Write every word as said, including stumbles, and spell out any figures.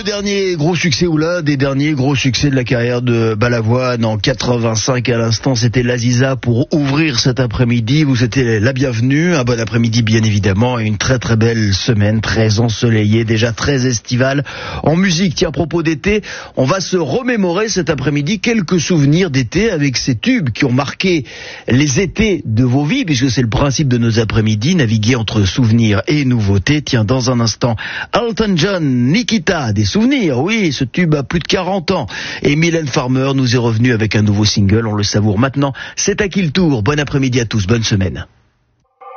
Le dernier gros succès ou l'un des derniers gros succès de la carrière de Balavoine en quatre-vingt-cinq à l'instant, c'était l'Aziza pour ouvrir cet après-midi. Vous étiez la bienvenue, un bon après-midi bien évidemment et une très très belle semaine très ensoleillée, déjà très estivale en musique. Tiens, à propos d'été, on va se remémorer cet après-midi quelques souvenirs d'été avec ces tubes qui ont marqué les étés de vos vies, puisque c'est le principe de nos après-midi, naviguer entre souvenirs et nouveautés. Tiens, dans un instant, Elton John, Nikita, des souvenirs, oui, ce tube a plus de quarante ans. Et Mylène Farmer nous est revenu avec un nouveau single, on le savoure maintenant. C'est à qui le tour? Bon après-midi à tous, bonne semaine.